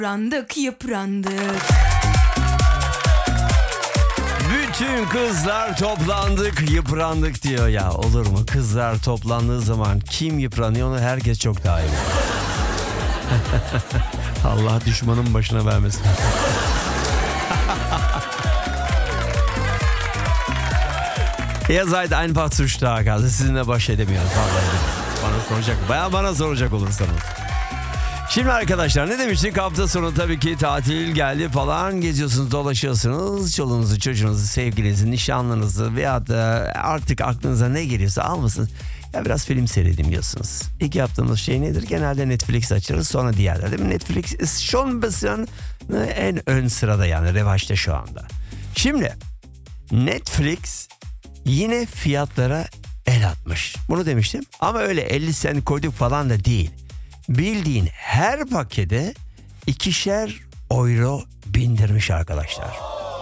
Yıprandık. Bütün kızlar toplandık, yıprandık diyor ya. Olur mu? Kızlar toplandığı zaman kim yıpranıyor onu herkes çok daha iyi. Allah düşmanın başına vermesin. Ihr seid einfach zu stark. Also sizinle baş edemiyoruz. Bana soracak olursanız. Şimdi arkadaşlar ne demiştik? Hafta sonu tabii ki tatil geldi falan. Geziyorsunuz, dolaşıyorsunuz. Çoluğunuzu, çocuğunuzu, sevgilinizi, nişanlınızı veyahut da artık aklınıza ne geliyorsa almasın. Ya biraz film seyredeyim diyorsunuz. İlk yaptığımız şey nedir? Genelde Netflix açarız, sonra diğerler değil mi? Netflix schon bisschen en ön sırada, yani revaçta şu anda. Şimdi Netflix yine fiyatlara el atmış. Bunu demiştim ama öyle 50 cent koyduk falan da değil. Bildiğin her pakete 2'şer euro bindirmiş arkadaşlar.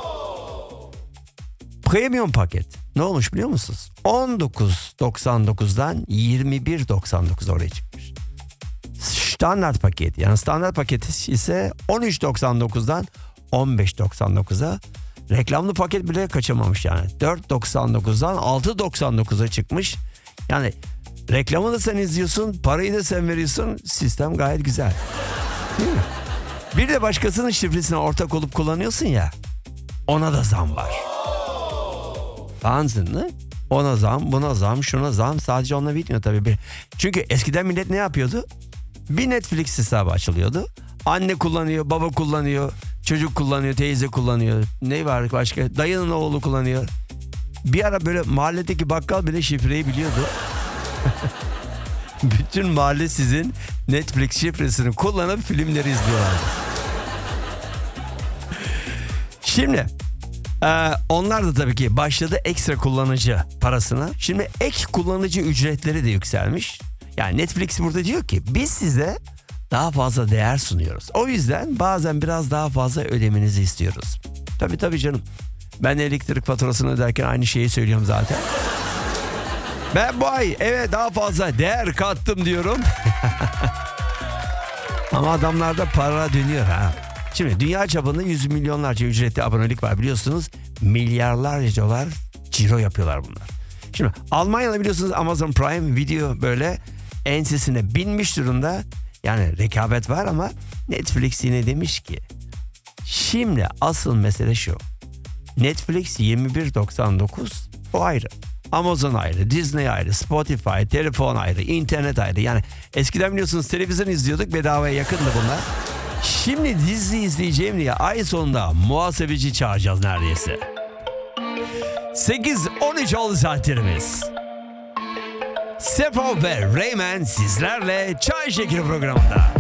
Premium paket ne olmuş biliyor musunuz? 19.99'dan 21.99 oraya çıkmış. Standart paket, yani standart paket ise 13.99'dan 15.99'a. Reklamlı paket bile kaçamamış yani. 4.99'dan 6.99'a çıkmış. Yani reklamı da sen izliyorsun, parayı da sen veriyorsun. Sistem gayet güzel. Değil mi? Bir de başkasının şifresine ortak olup kullanıyorsun ya. Ona da zam var. Anladın mı? Ona zam, buna zam, şuna zam. Sadece onunla bitmiyor tabii. Çünkü eskiden millet ne yapıyordu? Bir Netflix hesabı açılıyordu. Anne kullanıyor, baba kullanıyor, çocuk kullanıyor, teyze kullanıyor. Ne var başka? Dayının oğlu kullanıyor. Bir ara böyle mahalledeki bakkal bile şifreyi biliyordu. Bütün mahalle sizin Netflix şifresini kullanıp filmleri izliyorlar. Şimdi onlar da tabii ki başladı ekstra kullanıcı parasına. Şimdi ek kullanıcı ücretleri de yükselmiş. Yani Netflix burada diyor ki biz size daha fazla değer sunuyoruz. O yüzden bazen biraz daha fazla ödemenizi istiyoruz. Tabii canım. Ben elektrik faturasını öderken aynı şeyi söylüyorum zaten. Ben bu ay eve daha fazla değer kattım diyorum. Ama adamlarda para dönüyor ha. Şimdi dünya çapında 100 milyonlarca ücretli abonelik var biliyorsunuz. Milyarlarca dolar ciro yapıyorlar bunlar. Şimdi Almanya'da biliyorsunuz Amazon Prime Video böyle ensesine binmiş durumda. Yani rekabet var ama Netflix yine demiş ki şimdi asıl mesele şu. Netflix 21.99 o ayrı. Amazon ayrı, Disney ayrı, Spotify, telefon ayrı, internet ayrı. Yani eskiden biliyorsunuz televizyon izliyorduk, bedavaya yakındı bunlar. Şimdi dizi izleyeceğim diye ay sonunda muhasebeci çağıracağız neredeyse. 8-13 oldu saatlerimiz. Sefo ve Reymen sizlerle Çay Şekeri programında.